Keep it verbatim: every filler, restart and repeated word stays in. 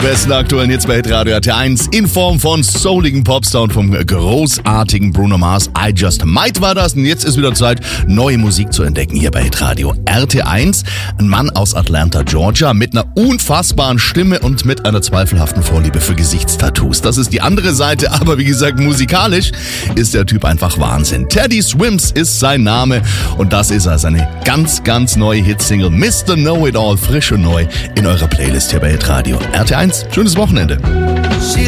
besten aktuellen Hits bei Hitradio R T eins in Form von souligen Popstar und vom großartigen Bruno Mars. I Just Might war das und jetzt ist wieder Zeit, neue Musik zu entdecken hier bei Hitradio R T eins. Ein Mann aus Atlanta, Georgia mit einer unfassbaren Stimme und mit einer zweifelhaften Vorliebe für Gesichtstattoos. Das ist die andere Seite, aber wie gesagt, musikalisch ist der Typ einfach Wahnsinn. Teddy Swims ist sein Name und das ist er, seine ganz, ganz neue Hitsingle Mister Know-It-All, frisch und neu in eurer Playlist hier bei Hitradio R T eins. Schönes Wochenende.